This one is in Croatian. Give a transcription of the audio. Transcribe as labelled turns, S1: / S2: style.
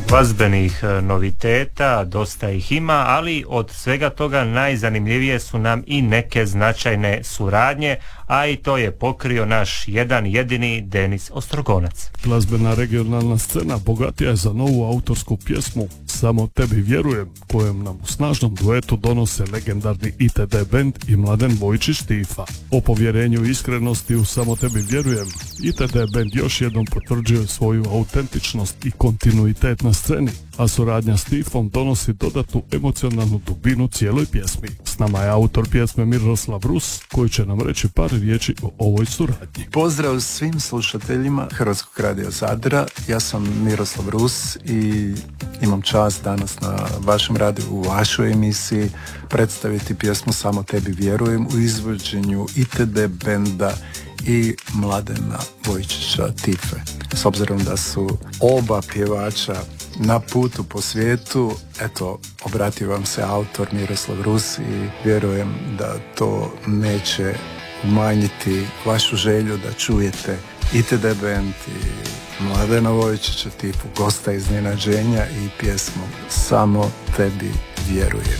S1: Glazbenih noviteta, dosta ih ima, ali od svega toga najzanimljivije su nam i neke značajne suradnje, a i to je pokrio naš jedan jedini Denis Ostrogonac.
S2: Glazbena regionalna scena bogatija je za novu autorsku pjesmu Samo tebi vjerujem, kojem nam u snažnom duetu donose legendarni ITD band i Mladen Vojčić Tifa. O povjerenju i iskrenosti u Samo tebi vjerujem, ITD band još jednom potvrđuje svoju autentičnost i kontinuitet na sceni, a suradnja s Tifom donosi dodatnu emocionalnu dubinu cijeloj pjesmi. S nama je autor pjesme Miroslav Rus, koji će nam reći par riječi o ovoj suradnji.
S3: Pozdrav svim slušateljima Hrvatskog radija Zadra, ja sam Miroslav Rus i imam čast danas na vašem radiju, u vašoj emisiji, predstaviti pjesmu Samo tebi vjerujem u izvođenju ITD benda i Mladena Vojčića Tife. S obzirom da su oba pjevača na putu po svijetu, eto, obratio vam se autor Miroslav Rus i vjerujem da to neće umanjiti vašu želju da čujete ITD band i Mladena Vojčića Tifu, gosta iznenađenja i pjesmu Samo tebi vjerujem.